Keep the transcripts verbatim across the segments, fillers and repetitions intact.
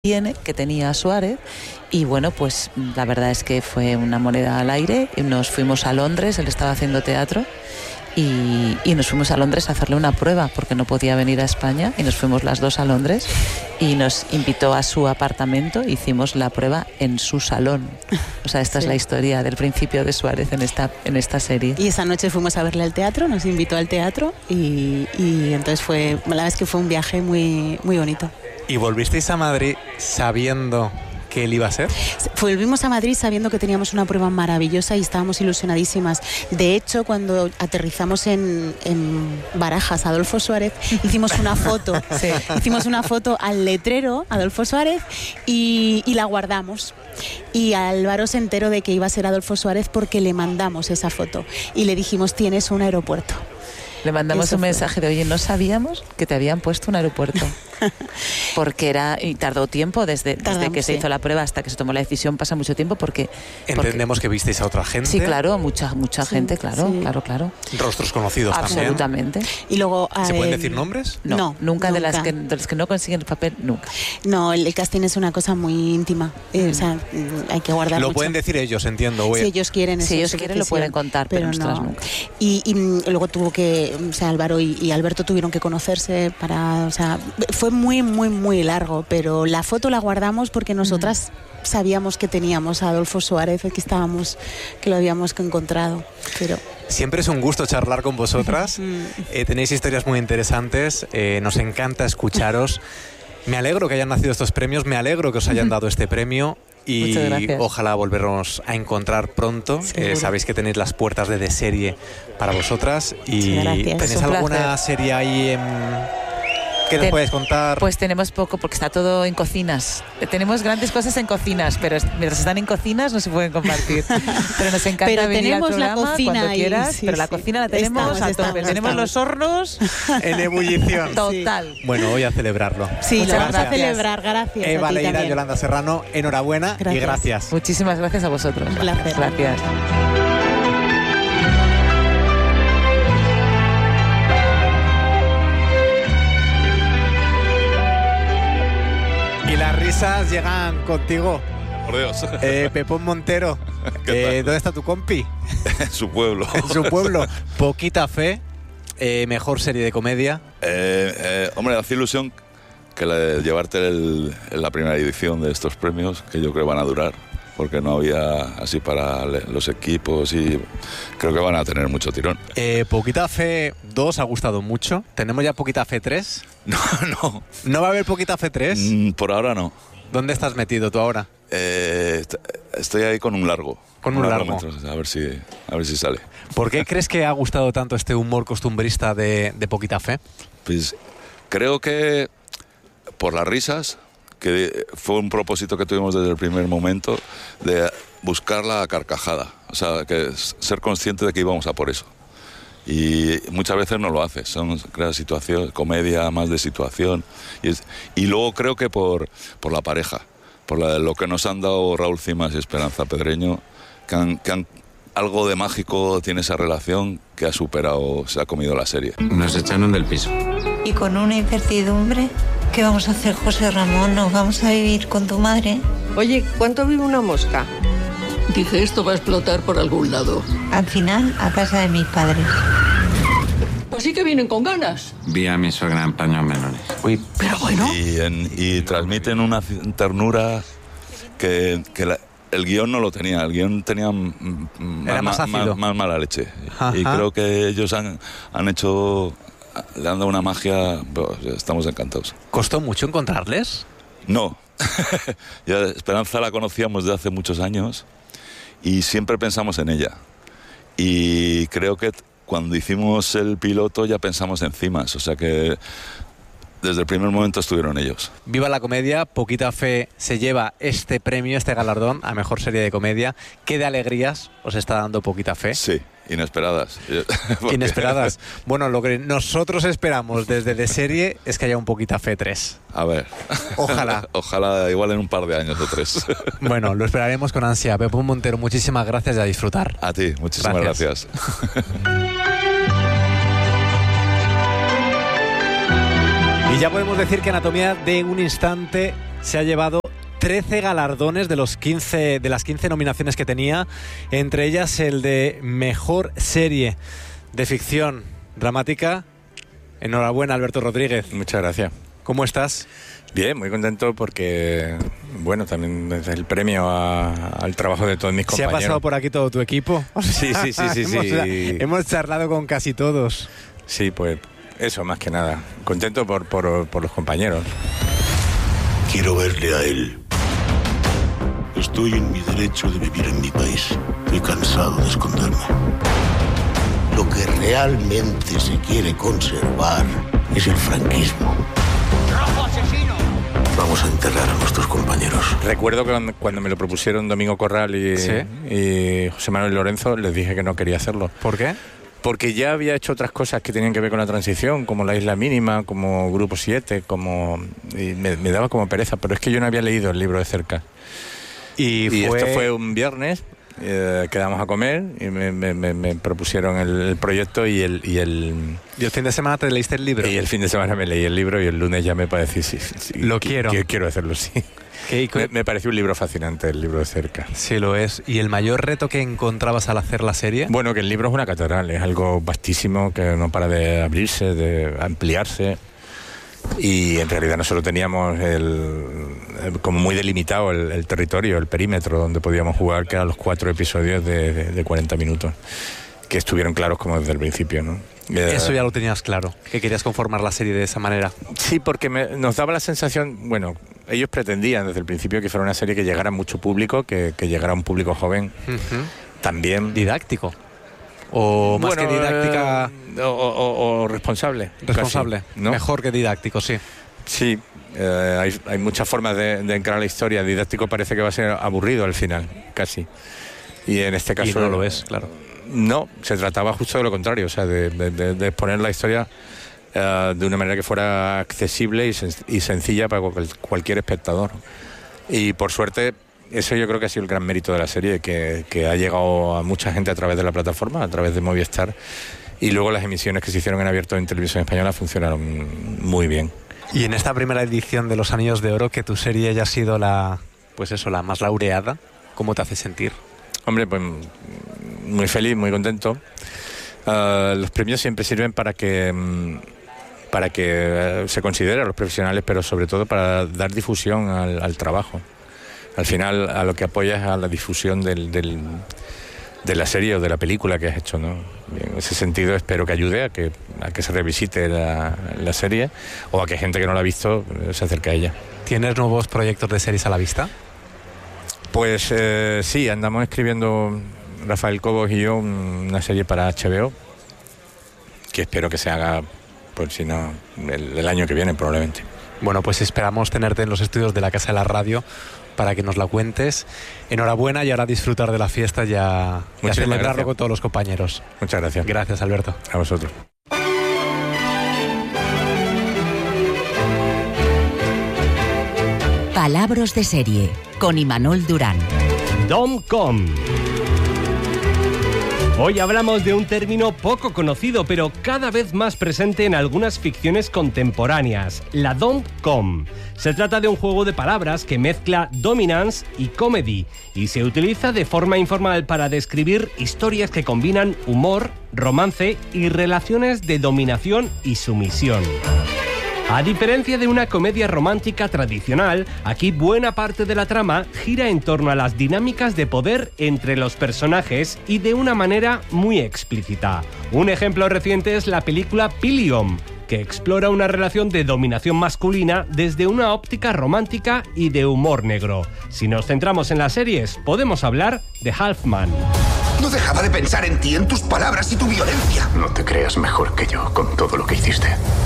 tiene, que tenía Suárez, y bueno, pues la verdad es que fue una moneda al aire. Nos fuimos a Londres, él estaba haciendo teatro, y, y nos fuimos a Londres a hacerle una prueba porque no podía venir a España, y nos fuimos las dos a Londres y nos invitó a su apartamento. Hicimos la prueba en su salón. O sea, esta sí. es la historia del principio de Suárez en esta, en esta serie. Y esa noche fuimos a verle al teatro, nos invitó al teatro, y, y entonces fue, la verdad es que fue un viaje muy, muy bonito. ¿Y volvisteis a Madrid sabiendo que él iba a ser? Volvimos a Madrid sabiendo que teníamos una prueba maravillosa y estábamos ilusionadísimas. De hecho, cuando aterrizamos en, en Barajas, Adolfo Suárez, hicimos una foto. sí. Hicimos una foto al letrero, Adolfo Suárez, y, y la guardamos. Y Álvaro se enteró de que iba a ser Adolfo Suárez porque le mandamos esa foto y le dijimos: tienes un aeropuerto. Le mandamos Eso un fue. mensaje de: oye, no sabíamos que te habían puesto un aeropuerto. Porque era, y tardó tiempo, desde, desde Tardamos, que se sí. hizo la prueba hasta que se tomó la decisión, pasa mucho tiempo porque... Entendemos porque, que visteis a otra gente. Sí, claro, mucha mucha Sí, gente, claro, sí. claro, claro. Rostros conocidos Absolutamente. también. Y luego, ¿Se eh, pueden decir nombres? No, No, nunca, nunca. De, las que, de los que no consiguen el papel, nunca. No, el casting es una cosa muy íntima. Eh, o sea, hay que guardar Lo mucho. pueden decir ellos, entiendo. Si ellos quieren, Si eso, ellos su quieren lo decisión, pueden contar, pero nosotras no. nunca. Y, y mm, luego tuvo que, o sea, Álvaro y, y Alberto tuvieron que conocerse para, o sea, fue muy, muy, muy largo, pero la foto la guardamos porque nosotras mm. sabíamos que teníamos a Adolfo Suárez, que estábamos, que lo habíamos encontrado, pero... Siempre es un gusto charlar con vosotras. eh, tenéis historias muy interesantes, eh, nos encanta escucharos. Me alegro que hayan nacido estos premios, me alegro que os hayan dado este premio. Y ojalá volvernos a encontrar pronto. Eh, sabéis que tenéis las puertas de De Serie para vosotras. Y ¿tenéis alguna serie ahí en... ¿Qué nos puedes contar? Pues tenemos poco, porque está todo en cocinas. Tenemos grandes cosas en cocinas, pero mientras están en cocinas no se pueden compartir. Pero nos encanta pero venir al programa la cocina cuando ahí, quieras. sí, pero la sí. cocina la tenemos estamos, a tope. estamos, tenemos estamos. los hornos en ebullición. Total. Sí. Bueno, voy a celebrarlo. Sí, Muchas lo vamos gracias. a celebrar. Gracias. Eva a ti Leira, también. Yolanda Serrano, enhorabuena gracias. y gracias. Muchísimas gracias a vosotros. Un placer. Gracias. Y las risas llegan contigo. Por Dios. Eh, Pepón Montero, eh, ¿dónde está tu compi? En su pueblo. En su pueblo. Poquita Fe, eh, mejor serie de comedia. Eh, eh, hombre, hace ilusión que la, llevarte el, la primera edición de estos premios, que yo creo van a durar, porque no había así para los equipos y creo que van a tener mucho tirón. Eh, Poquita Fe dos ha gustado mucho. ¿Tenemos ya Poquita Fe tres? No, no. ¿No va a haber Poquita Fe tres? Mm, por ahora no. ¿Dónde estás metido tú ahora? Eh, estoy ahí con un largo. Con un, un largo. largo. A ver si, a ver si sale. ¿Por qué crees que ha gustado tanto este humor costumbrista de, de Poquita Fe? Pues creo que por las risas, que fue un propósito que tuvimos desde el primer momento, de buscar la carcajada. O sea, que ser consciente de que íbamos a por eso. Y muchas veces no lo haces, son creas situación, comedia más de situación. Y, es, y luego creo que por, por la pareja, por la, lo que nos han dado Raúl Cimas y Esperanza Pedreño, que, han, que han, algo de mágico tiene esa relación que ha superado, se ha comido la serie. Nos echaron del piso. Y con una incertidumbre, ¿qué vamos a hacer, José Ramón? ¿Nos vamos a vivir con tu madre? Oye, ¿cuánto vive una mosca? Dije, esto va a explotar por algún lado. Al final, a casa de mis padres. Pues sí que vienen con ganas. Vi a mi suegra en paños menores. Uy, pero bueno. Y, en, y transmiten una ternura que, que la, el guión no lo tenía. El guión tenía Era más, más, más, más mala leche. Ajá. Y creo que ellos han, han hecho... Le han dado una magia... Pues, estamos encantados. ¿Costó mucho encontrarles? No. Ya Esperanza la conocíamos desde hace muchos años y siempre pensamos en ella. Y creo que cuando hicimos el piloto ya pensamos en Cimas, o sea que desde el primer momento estuvieron ellos. Viva la comedia, Poquita Fe se lleva este premio, este galardón a mejor serie de comedia. ¿Qué de alegrías os está dando Poquita Fe? Sí, inesperadas. Inesperadas. Bueno, lo que nosotros esperamos desde De Serie es que haya un Poquita Fe tres. A ver. Ojalá. Ojalá igual en un par de años o tres. Bueno, lo esperaremos con ansia. Pepón Montero, muchísimas gracias y a disfrutar. A ti, muchísimas gracias. gracias. Y ya podemos decir que Anatomía de un Instante se ha llevado trece galardones de, los quince, de las quince nominaciones que tenía, entre ellas el de Mejor Serie de Ficción Dramática. Enhorabuena, Alberto Rodríguez. Muchas gracias. ¿Cómo estás? Bien, muy contento porque, bueno, también es el premio a, al trabajo de todos mis compañeros. ¿Se ha pasado por aquí todo tu equipo? Sí, sí, sí, sí. hemos, sí. hemos charlado con casi todos. Sí, pues eso, más que nada. Contento por, por, por los compañeros. Quiero verle a él. Estoy en mi derecho de vivir en mi país. Estoy cansado de esconderme. Lo que realmente se quiere conservar es el franquismo. ¡Rojo asesino! Vamos a enterrar a nuestros compañeros. Recuerdo que cuando, cuando me lo propusieron Domingo Corral y, ¿sí? y José Manuel Lorenzo, les dije que no quería hacerlo. ¿Por qué? Porque ya había hecho otras cosas que tenían que ver con la transición, como La Isla Mínima, como Grupo siete, como... y me, me daba como pereza, pero es que yo no había leído el libro de cerca. Y, y fue... esto fue un viernes, eh, quedamos a comer y me, me, me, me propusieron el, el proyecto y el, y el... ¿Y el fin de semana te leíste el libro? Y el fin de semana me leí el libro y el lunes ya me pareció, sí, sí, lo que, quiero. Que quiero hacerlo, sí. Me, me pareció un libro fascinante, el libro de cerca. Sí, lo es. ¿Y el mayor reto que encontrabas al hacer la serie? Bueno, que el libro es una catedral, es algo vastísimo que no para de abrirse, de ampliarse. Y en realidad nosotros teníamos el, el, como muy delimitado el, el territorio, el perímetro donde podíamos jugar, que eran los cuatro episodios de, de, de cuarenta minutos, que estuvieron claros como desde el principio, ¿no? Eso ya lo tenías claro, que querías conformar la serie de esa manera. Sí, porque me, nos daba la sensación, bueno, ellos pretendían desde el principio que fuera una serie que llegara a mucho público, que, que llegara a un público joven, uh-huh. También didáctico. O más bueno, que didáctica... Eh, o, o, o responsable. Responsable, casi, ¿no? Mejor que didáctico, sí. Sí, eh, hay, hay muchas formas de, de encarar la historia. Didáctico parece que va a ser aburrido al final, casi. Y en este caso... Y no lo es, claro. No, se trataba justo de lo contrario, o sea, de, de, de, de exponer la historia uh, de una manera que fuera accesible y, sen y sencilla para cual cualquier espectador. Y por suerte... Eso yo creo que ha sido el gran mérito de la serie, que, que ha llegado a mucha gente a través de la plataforma, a través de Movistar, y luego las emisiones que se hicieron en abierto en Televisión Española funcionaron muy bien. Y en esta primera edición de Los Anillos de Oro, que tu serie haya sido la, pues eso, la más laureada, ¿cómo te hace sentir? Hombre, pues muy feliz, muy contento. Uh, los premios siempre sirven para que... para que uh, se considere a los profesionales, pero sobre todo para dar difusión al, al trabajo. Al final, a lo que apoyas es a la difusión del, del, de la serie o de la película que has hecho, ¿no? En ese sentido, espero que ayude a que, a que se revisite la, la serie o a que gente que no la ha visto se acerque a ella. ¿Tienes nuevos proyectos de series a la vista? Pues eh, sí, andamos escribiendo, Rafael Cobos y yo, una serie para H B O que espero que se haga, pues si no, el, el año que viene probablemente. Bueno, pues esperamos tenerte en los estudios de la Casa de la Radio para que nos la cuentes. Enhorabuena y ahora disfrutar de la fiesta y a, y a celebrarlo gracias. Con todos los compañeros. Muchas gracias. Gracias, Alberto. A vosotros. Palabras de serie con Imanol Durán. Dom-com. Hoy hablamos de un término poco conocido, pero cada vez más presente en algunas ficciones contemporáneas, la dom-com. Se trata de un juego de palabras que mezcla dominance y comedy y se utiliza de forma informal para describir historias que combinan humor, romance y relaciones de dominación y sumisión. A diferencia de una comedia romántica tradicional, aquí buena parte de la trama gira en torno a las dinámicas de poder entre los personajes y de una manera muy explícita. Un ejemplo reciente es la película Pilium, que explora una relación de dominación masculina desde una óptica romántica y de humor negro. Si nos centramos en las series, podemos hablar de Halfman. No dejaba de pensar en ti, en tus palabras y tu violencia. No te creas mejor que yo con todo lo que hiciste.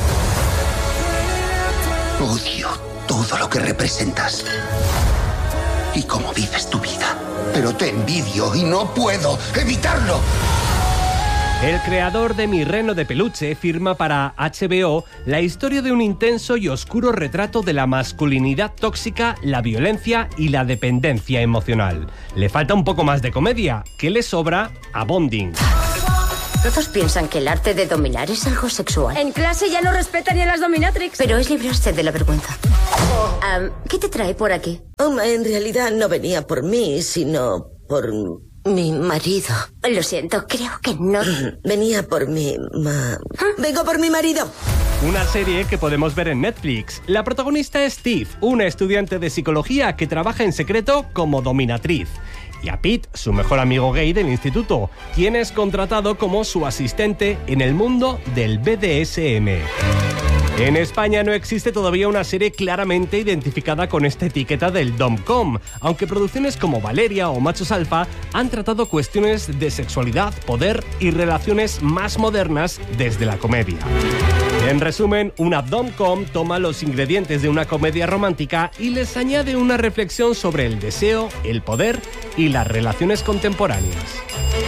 Odio todo lo que representas y cómo vives tu vida, pero te envidio y no puedo evitarlo. El creador de Mi Reno de Peluche firma para H B O la historia de un intenso y oscuro retrato de la masculinidad tóxica, la violencia y la dependencia emocional. Le falta un poco más de comedia, que le sobra a Bonding. Todos piensan que el arte de dominar es algo sexual. En clase ya no respetan ni a las dominatrix. Pero es librarse de la vergüenza. Um, ¿Qué te trae por aquí? Oh, en realidad no venía por mí, sino por mi marido. Lo siento, creo que no. Venía por mi... Ma... Vengo por mi marido. Una serie que podemos ver en Netflix. La protagonista es Steve, una estudiante de psicología que trabaja en secreto como dominatriz. Y a Pete, su mejor amigo gay del instituto, quien es contratado como su asistente en el mundo del B D S M. En España no existe todavía una serie claramente identificada con esta etiqueta del dom-com, aunque producciones como Valeria o Machos Alfa han tratado cuestiones de sexualidad, poder y relaciones más modernas desde la comedia. En resumen, una dom-com toma los ingredientes de una comedia romántica y les añade una reflexión sobre el deseo, el poder y las relaciones contemporáneas.